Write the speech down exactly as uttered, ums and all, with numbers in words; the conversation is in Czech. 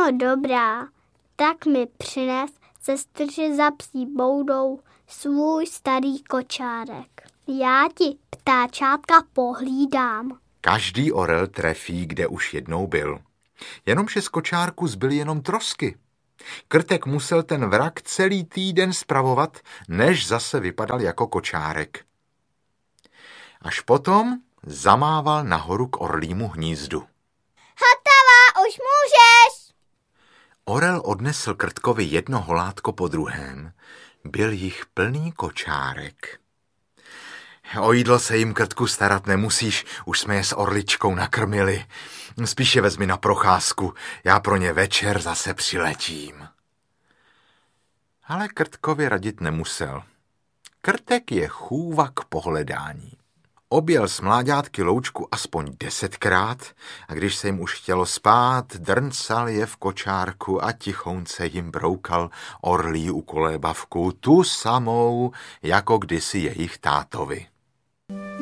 No dobrá, tak mi přines ze strže za psí boudou svůj starý kočárek. Já ti ptáčátka pohlídám. Každý orel trefí, kde už jednou byl. Jenomže z kočárku zbyly jenom trosky. Krtek musel ten vrak celý týden spravovat, než zase vypadal jako kočárek. Až potom zamával nahoru k orlímu hnízdu. Hotová, už můžeš! Orel odnesl Krtkovi jedno holátko po druhém. Byl jich plný kočárek. O jídlo se jim, Krtku, starat nemusíš, už jsme je s orličkou nakrmili. Spíše vezmi na procházku, já pro ně večer zase přiletím. Ale Krtkovi radit nemusel. Krtek je chůva k pohledání. Objel s mláďátky loučku aspoň desetkrát a když se jim už chtělo spát, drncal je v kočárku a tichounce jim broukal orlí ukolébavku, tu samou, jako kdysi jejich tátovi.